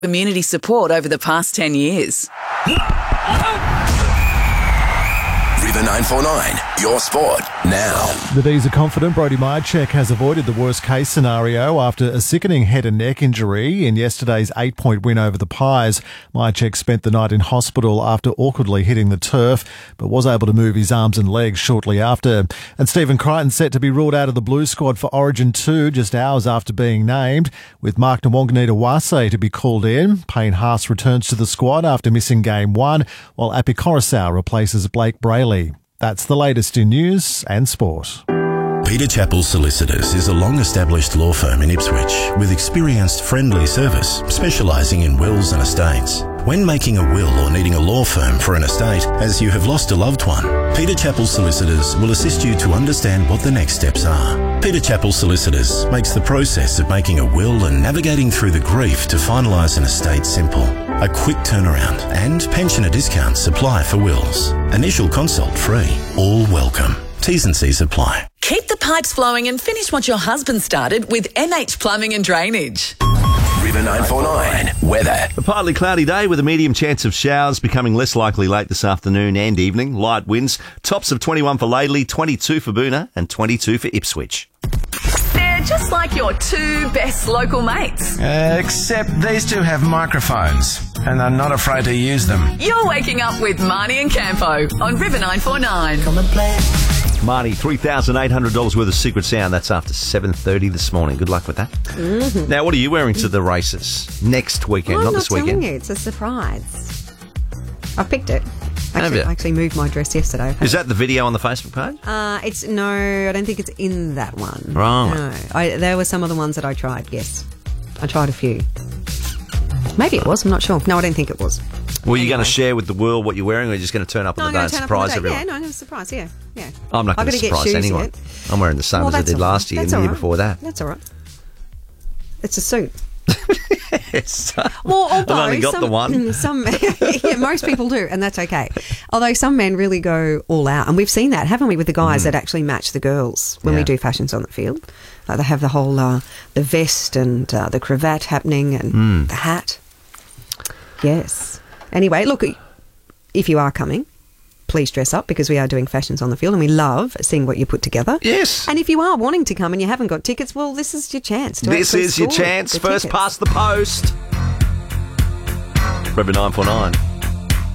community support over the past 10 years. River 949, your sport now. The D's are confident Brodie Mihocek has avoided the worst-case scenario after a sickening head and neck injury in yesterday's 8-point win over the Pies. Mihocek spent the night in hospital after awkwardly hitting the turf, but was able to move his arms and legs shortly after. And Stephen Crichton set to be ruled out of the Blues squad for Origin 2 just hours after being named, with Mark Nwanganita-Wase to be called in. Payne Haas returns to the squad after missing Game 1, while Api Coruscant replaces Blake Brayley. That's the latest in news and sport. Peter Chappell Solicitors is a long-established law firm in Ipswich with experienced friendly service specialising in wills and estates. When making a will or needing a law firm for an estate as you have lost a loved one, Peter Chappell Solicitors will assist you to understand what the next steps are. Peter Chappell Solicitors makes the process of making a will and navigating through the grief to finalise an estate simple. A quick turnaround and pensioner discounts apply for wills. Initial consult free. All welcome. T's and C's apply. Keep the pipes flowing and finish what your husband started with MH Plumbing and Drainage. River 949, weather. A partly cloudy day with a medium chance of showers becoming less likely late this afternoon and evening. Light winds. Tops of 21 for Laidley, 22 for Boonah and 22 for Ipswich. They're just like your two best local mates. Except these two have microphones and are not afraid to use them. You're waking up with Marnie and Campo on River 949. Come and play. Marnie, $3,800 worth of Secret Sound. That's after 7:30 this morning. Good luck with that. Mm-hmm. Now, what are you wearing to the races next weekend? Well, not this weekend. I'm not telling you. It's a surprise. I've picked it. I actually moved my dress yesterday. Is that the video on the Facebook page? I don't think it's in that one. Right. No. There were some of the ones that I tried, yes. I tried a few. Maybe it was, I'm not sure. No, I don't think it was. Well, you're going to share with the world what you're wearing, or are you just going to turn up on the day and surprise everyone? Yeah, no, I'm going to surprise, yeah. I'm not going to surprise anyone. Yet. I'm wearing the same as I did last year and the year before that. That's all right. It's a suit. Yes. Well, although I've only got the one. Yeah, most people do, and that's okay. Although some men really go all out, and we've seen that, haven't we, with the guys that actually match the girls when we do fashions on the field. Like they have the whole the vest and the cravat happening and the hat. Yes. Anyway, look, if you are coming, please dress up because we are doing fashions on the field and we love seeing what you put together. Yes. And if you are wanting to come and you haven't got tickets, well, this is your chance. This is your chance. First past the post. River 949.